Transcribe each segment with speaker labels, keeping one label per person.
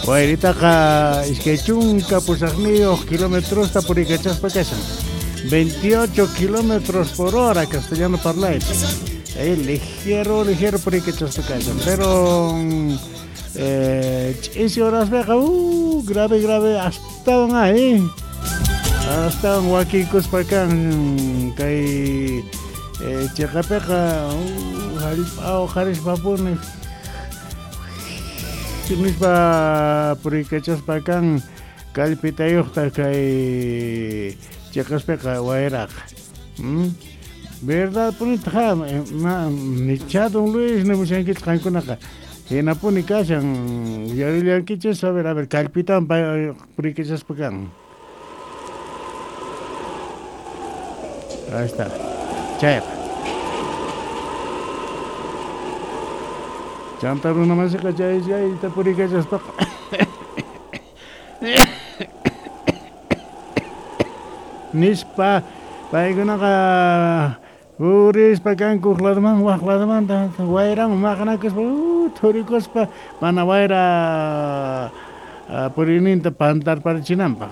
Speaker 1: Wairitaqa iskay chunka pusaqniyuq kilómetros purikachaspa kashan 28 kilómetros por hora castellano parlante. Ligero purikachaspa kashan, pero ese horas veja grave hasta ahí. Hasta wakikos pakan kay chaqapeqa halp'aw qharish papuni sinispa purikachaspa kan kallpitayuqta kay chaqaspeqa wayraq. Verdad punitaqa nichadon Luis nimushankita qankunaqa hinapuni kashan yarillankichis a ver kallpitawan purikachaspa kan. Ahí está. Chay. Chantar una más que chay te purica ya está. Nispa paiguna ka uris pakan kuhladman wahladman wairang makana kas thorikos pa panawaira purininta pantar para chinampa.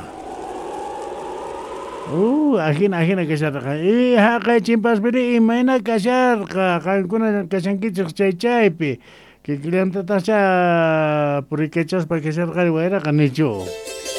Speaker 1: Ajina kasharqa haqay chimpasbiri imayna kasharqa qankuna kashankichik chaypi kikillantatasha purikachaspa kasharqari wayraqa nichu